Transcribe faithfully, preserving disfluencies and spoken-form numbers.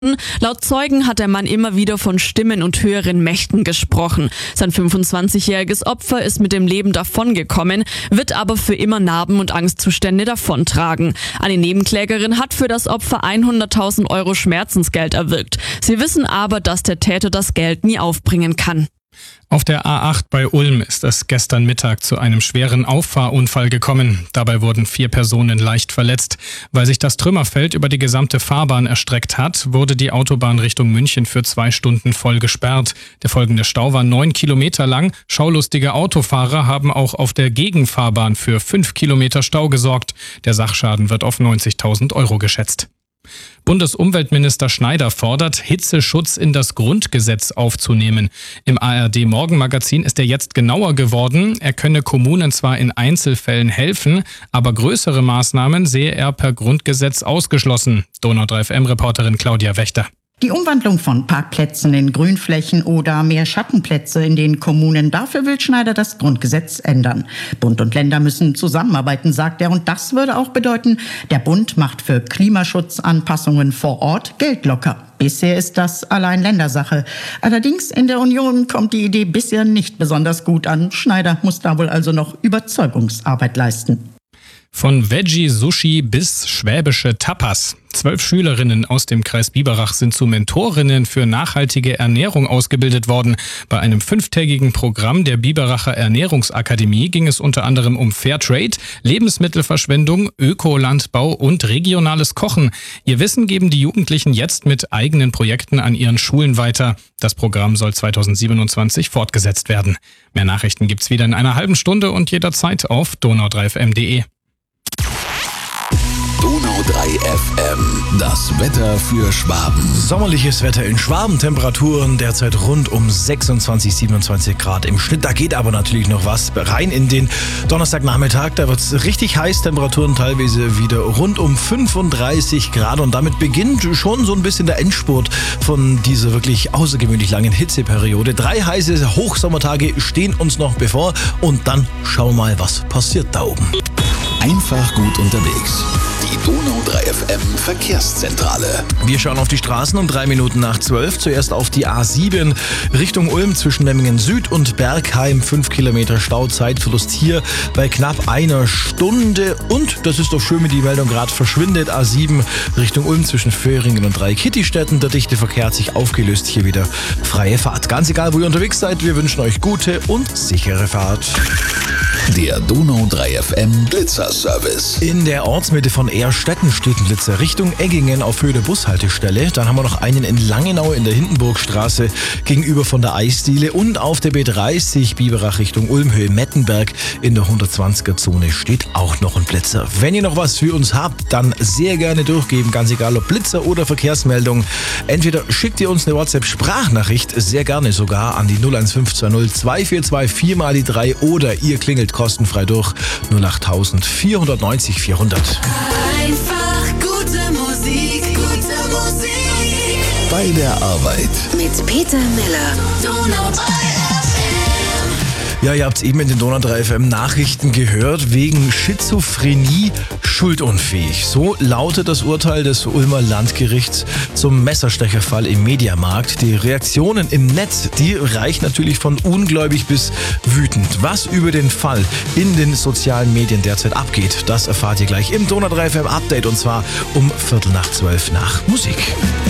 Laut Zeugen hat der Mann immer wieder von Stimmen und höheren Mächten gesprochen. Sein fünfundzwanzigjähriges Opfer ist mit dem Leben davongekommen, wird aber für immer Narben und Angstzustände davontragen. Eine Nebenklägerin hat für das Opfer hunderttausend Euro Schmerzensgeld erwirkt. Sie wissen aber, dass der Täter das Geld nie aufbringen kann. Auf der A acht bei Ulm ist es gestern Mittag zu einem schweren Auffahrunfall gekommen. Dabei wurden vier Personen leicht verletzt. Weil sich das Trümmerfeld über die gesamte Fahrbahn erstreckt hat, wurde die Autobahn Richtung München für zwei Stunden voll gesperrt. Der folgende Stau war neun Kilometer lang. Schaulustige Autofahrer haben auch auf der Gegenfahrbahn für fünf Kilometer Stau gesorgt. Der Sachschaden wird auf neunzigtausend Euro geschätzt. Bundesumweltminister Schneider fordert, Hitzeschutz in das Grundgesetz aufzunehmen. Im A R D-Morgenmagazin ist er jetzt genauer geworden. Er könne Kommunen zwar in Einzelfällen helfen, aber größere Maßnahmen sehe er per Grundgesetz ausgeschlossen. Donau drei F M-Reporterin Claudia Wächter. Die Umwandlung von Parkplätzen in Grünflächen oder mehr Schattenplätze in den Kommunen, dafür will Schneider das Grundgesetz ändern. Bund und Länder müssen zusammenarbeiten, sagt er, und das würde auch bedeuten, der Bund macht für Klimaschutzanpassungen vor Ort Geld locker. Bisher ist das allein Ländersache. Allerdings in der Union kommt die Idee bisher nicht besonders gut an. Schneider muss da wohl also noch Überzeugungsarbeit leisten. Von Veggie-Sushi bis schwäbische Tapas. Zwölf Schülerinnen aus dem Kreis Biberach sind zu Mentorinnen für nachhaltige Ernährung ausgebildet worden. Bei einem fünftägigen Programm der Biberacher Ernährungsakademie ging es unter anderem um Fairtrade, Lebensmittelverschwendung, Ökolandbau und regionales Kochen. Ihr Wissen geben die Jugendlichen jetzt mit eigenen Projekten an ihren Schulen weiter. Das Programm soll zweitausendsiebenundzwanzig fortgesetzt werden. Mehr Nachrichten gibt's wieder in einer halben Stunde und jederzeit auf donau drei f m punkt de. Donau drei F M, das Wetter für Schwaben. Sommerliches Wetter in Schwaben, Temperaturen derzeit rund um sechsundzwanzig, siebenundzwanzig Grad im Schnitt. Da geht aber natürlich noch was rein in den Donnerstagnachmittag. Da wird es richtig heiß, Temperaturen teilweise wieder rund um fünfunddreißig Grad. Und damit beginnt schon so ein bisschen der Endspurt von dieser wirklich außergewöhnlich langen Hitzeperiode. Drei heiße Hochsommertage stehen uns noch bevor. Und dann schauen wir mal, was passiert da oben. Einfach gut unterwegs. Die Donau drei F M Verkehrszentrale. Wir schauen auf die Straßen um drei Minuten nach zwölf. Zuerst auf die A sieben Richtung Ulm zwischen Memmingen Süd und Bergheim. Fünf Kilometer Stau, Zeitverlust hier bei knapp einer Stunde. Und, das ist doch schön, wie die Meldung gerade verschwindet, A sieben Richtung Ulm zwischen Föhringen und Dreikitti-Städten. Der dichte Verkehr hat sich aufgelöst. Hier wieder freie Fahrt. Ganz egal, wo ihr unterwegs seid, wir wünschen euch gute und sichere Fahrt. Der Donau drei F M Blitzerservice. In der Ortsmitte von Ehrstetten steht ein Blitzer Richtung Eggingen auf Höhe der Bushaltestelle. Dann haben wir noch einen in Langenau in der Hindenburgstraße gegenüber von der Eisdiele. Und auf der B dreißig Biberach Richtung Ulm Höhe Mettenberg in der hundertzwanziger Zone steht auch noch ein Blitzer. Wenn ihr noch was für uns habt, dann sehr gerne durchgeben. Ganz egal, ob Blitzer oder Verkehrsmeldung. Entweder schickt ihr uns eine WhatsApp-Sprachnachricht, sehr gerne sogar an die null eins fünf zwei null zwei vier zwei vier mal die drei, oder ihr klingelt kostenfrei durch null acht vierhundertneunzig vierhundert. Einfach gute Musik, gute Musik. Bei der Arbeit. Mit Peter Miller. Donau drei F M. Ja, ihr habt es eben in den Donau drei F M Nachrichten gehört, wegen Schizophrenie schuldunfähig. So lautet das Urteil des Ulmer Landgerichts zum Messerstecherfall im Mediamarkt. Die Reaktionen im Netz, die reichen natürlich von ungläubig bis wütend. Was über den Fall in den sozialen Medien derzeit abgeht, das erfahrt ihr gleich im Donau drei F M Update, und zwar um Viertel nach zwölf nach Musik.